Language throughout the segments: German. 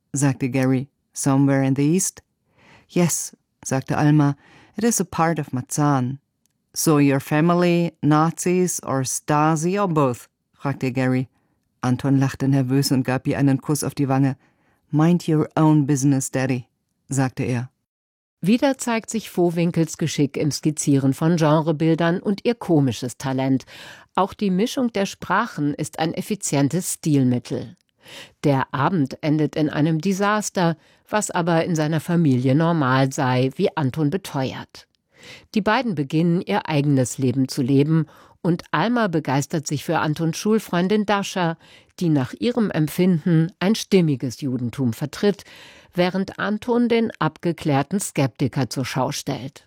sagte Gary. Somewhere in the East? Yes, sagte Alma. It is a part of Marzahn. So your family, Nazis or Stasi or both? Fragte Gary. Anton lachte nervös und gab ihr einen Kuss auf die Wange. Mind your own business, Daddy, sagte er. Wieder zeigt sich Vohwinkels Geschick im Skizzieren von Genrebildern und ihr komisches Talent. Auch die Mischung der Sprachen ist ein effizientes Stilmittel. Der Abend endet in einem Desaster, was aber in seiner Familie normal sei, wie Anton beteuert. Die beiden beginnen, ihr eigenes Leben zu leben, und Alma begeistert sich für Antons Schulfreundin Dascha, die nach ihrem Empfinden ein stimmiges Judentum vertritt, während Anton den abgeklärten Skeptiker zur Schau stellt.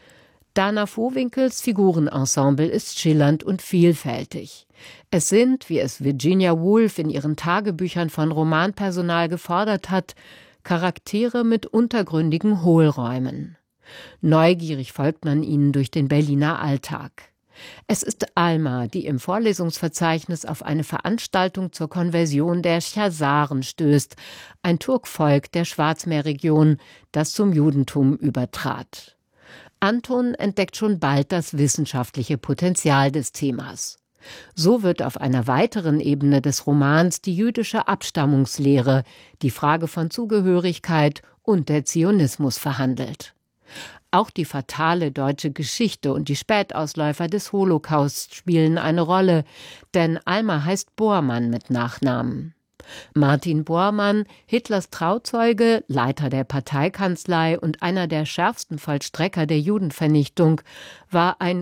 Dana Vohwinkels Figurenensemble ist schillernd und vielfältig. Es sind, wie es Virginia Woolf in ihren Tagebüchern von Romanpersonal gefordert hat, Charaktere mit untergründigen Hohlräumen. Neugierig folgt man ihnen durch den Berliner Alltag. Es ist Alma, die im Vorlesungsverzeichnis auf eine Veranstaltung zur Konversion der Chasaren stößt, ein Turkvolk der Schwarzmeerregion, das zum Judentum übertrat. Anton entdeckt schon bald das wissenschaftliche Potenzial des Themas. So wird auf einer weiteren Ebene des Romans die jüdische Abstammungslehre, die Frage von Zugehörigkeit und der Zionismus verhandelt. Auch die fatale deutsche Geschichte und die Spätausläufer des Holocaust spielen eine Rolle, denn Alma heißt Bormann mit Nachnamen. Martin Bormann, Hitlers Trauzeuge, Leiter der Parteikanzlei und einer der schärfsten Vollstrecker der Judenvernichtung, war ein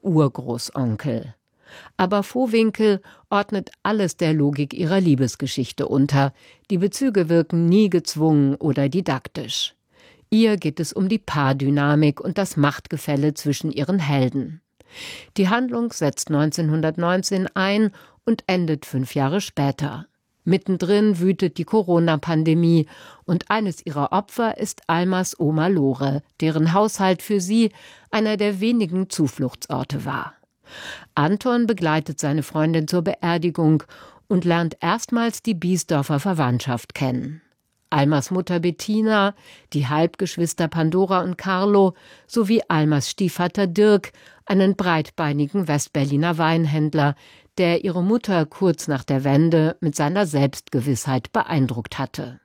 Urgroßonkel. Aber Vohwinkel ordnet alles der Logik ihrer Liebesgeschichte unter. Die Bezüge wirken nie gezwungen oder didaktisch. Ihr geht es um die Paardynamik und das Machtgefälle zwischen ihren Helden. Die Handlung setzt 1919 ein und endet 5 Jahre später. Mittendrin wütet die Corona-Pandemie und eines ihrer Opfer ist Almas Oma Lore, deren Haushalt für sie einer der wenigen Zufluchtsorte war. Anton begleitet seine Freundin zur Beerdigung und lernt erstmals die Biesdorfer Verwandtschaft kennen. Almas Mutter Bettina, die Halbgeschwister Pandora und Carlo sowie Almas Stiefvater Dirk, einen breitbeinigen Westberliner Weinhändler, der ihre Mutter kurz nach der Wende mit seiner Selbstgewissheit beeindruckt hatte.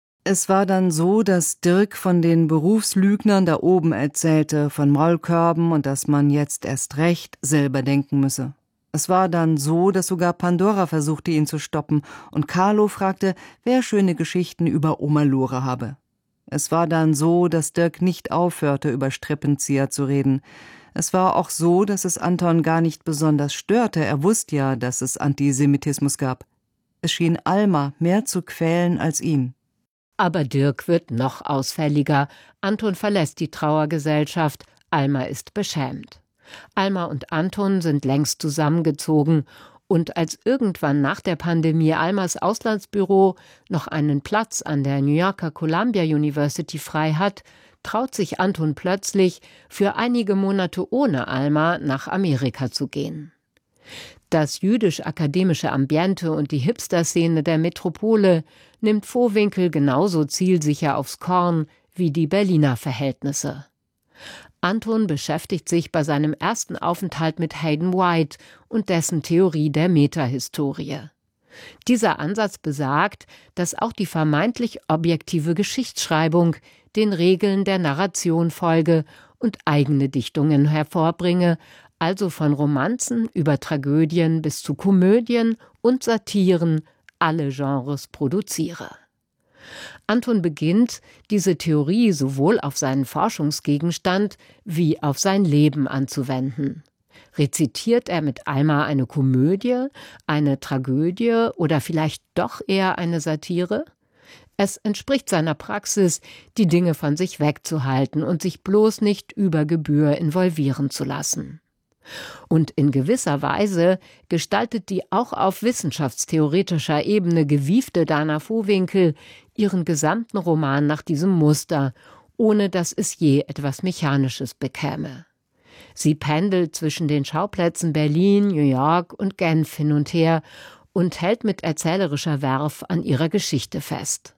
Es war dann so, dass Dirk von den Berufslügnern da oben erzählte, von Maulkörben und dass man jetzt erst recht selber denken müsse. Es war dann so, dass sogar Pandora versuchte, ihn zu stoppen, und Carlo fragte, wer schöne Geschichten über Oma Lore habe. Es war dann so, dass Dirk nicht aufhörte, über Strippenzieher zu reden. Es war auch so, dass es Anton gar nicht besonders störte, er wusste ja, dass es Antisemitismus gab. Es schien Alma mehr zu quälen als ihn. Aber Dirk wird noch ausfälliger. Anton verlässt die Trauergesellschaft, Alma ist beschämt. Alma und Anton sind längst zusammengezogen, und als irgendwann nach der Pandemie Almas Auslandsbüro noch einen Platz an der New Yorker Columbia University frei hat, traut sich Anton plötzlich, für einige Monate ohne Alma nach Amerika zu gehen. Das jüdisch-akademische Ambiente und die Hipster-Szene der Metropole nimmt Vohwinkel genauso zielsicher aufs Korn wie die Berliner Verhältnisse. Anton beschäftigt sich bei seinem ersten Aufenthalt mit Hayden White und dessen Theorie der Metahistorie. Dieser Ansatz besagt, dass auch die vermeintlich objektive Geschichtsschreibung den Regeln der Narration folge und eigene Dichtungen hervorbringe, also von Romanzen über Tragödien bis zu Komödien und Satiren alle Genres produziere. Anton beginnt, diese Theorie sowohl auf seinen Forschungsgegenstand wie auf sein Leben anzuwenden. Rezitiert er mit Alma eine Komödie, eine Tragödie oder vielleicht doch eher eine Satire? Es entspricht seiner Praxis, die Dinge von sich wegzuhalten und sich bloß nicht über Gebühr involvieren zu lassen. Und in gewisser Weise gestaltet die auch auf wissenschaftstheoretischer Ebene gewiefte Dana Vohwinkel ihren gesamten Roman nach diesem Muster, ohne dass es je etwas Mechanisches bekäme. Sie pendelt zwischen den Schauplätzen Berlin, New York und Genf hin und her und hält mit erzählerischer Werf an ihrer Geschichte fest.